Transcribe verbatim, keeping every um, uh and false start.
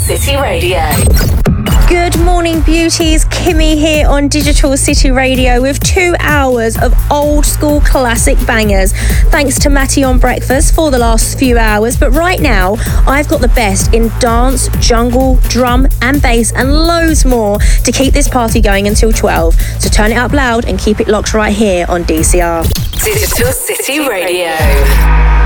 City Radio. Good morning, beauties. Kimmy here on Digital City Radio with two hours of old school classic bangers. Thanks to Matty on breakfast for the last few hours. But right now, I've got the best in dance, jungle, drum and bass and loads more to keep this party going until twelve. So turn it up loud and keep it locked right here on D C R. Digital City Radio.